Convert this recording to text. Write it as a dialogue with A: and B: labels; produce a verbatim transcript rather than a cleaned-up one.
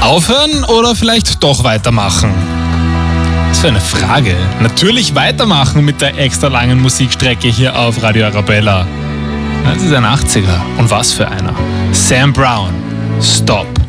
A: Aufhören oder vielleicht doch weitermachen? Was für eine Frage. Natürlich weitermachen mit der extra langen Musikstrecke hier auf Radio Arabella. Das ist ein achtziger. Und was für einer. Sam Brown. Stop.